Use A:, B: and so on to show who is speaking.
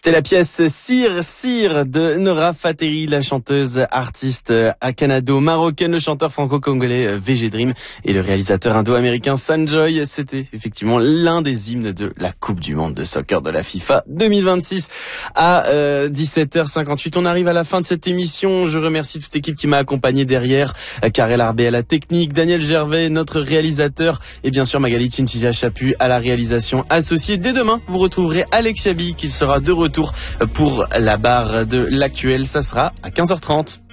A: C'était la pièce Sire de Nora Fateri, la chanteuse artiste canado-marocaine, le chanteur franco-congolais VG Dream et le réalisateur indo-américain Sanjoy. C'était effectivement l'un des hymnes de la Coupe du Monde de soccer de la FIFA 2026 à 17h58. On arrive à la fin de cette émission. Je remercie toute l'équipe qui m'a accompagné derrière. Karel Arbé à la technique, Daniel Gervais, notre réalisateur, et bien sûr Magali Chinchilla Chapu à la réalisation associée. Dès demain, vous retrouverez Alexia B qui sera de retour pour la barre de l'actuel. Ça sera à 15h30.